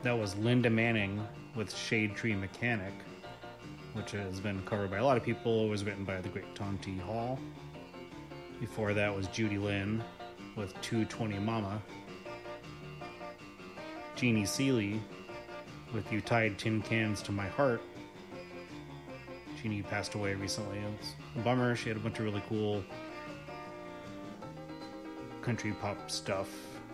That was Linda Manning with Shade Tree Mechanic, which has been covered by a lot of people. It was written by the great Tom T. Hall. Before that was Judy Lynn with 220 Mama. Jeannie Seeley with You Tied Tin Cans to My Heart. Jeannie passed away recently. It was a bummer. She had a bunch of really cool country pop stuff.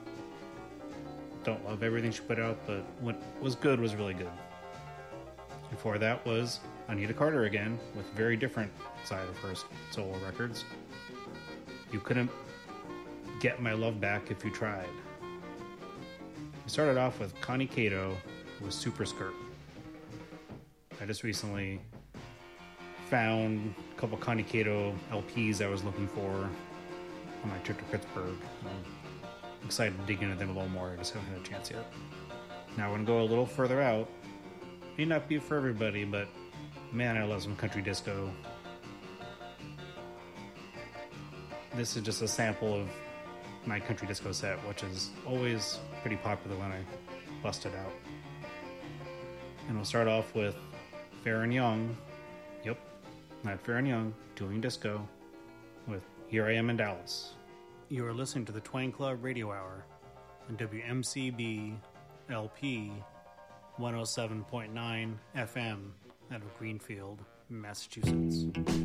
Don't love everything she put out, but what was good was really good. Before that was Anita Carter again, with a very different side of her solo records. You Couldn't Get My Love Back If You Tried. We started off with Connie Cato with Super Skirt. I just recently found a couple Connie Cato LPs I was looking for on my trip to Pittsburgh. I'm excited to dig into them a little more. I just haven't had a chance yet. Now we're going to go a little further out. May not be for everybody, but man, I love some country disco. This is just a sample of my country disco set, which is always pretty popular when I bust it out. And we'll start off with Fair and Young. Yep, not Fair and Young, doing disco with Here I Am in Dallas. You are listening to the Twang Club Radio Hour on WMCB LP 107.9 FM out of Greenfield, Massachusetts.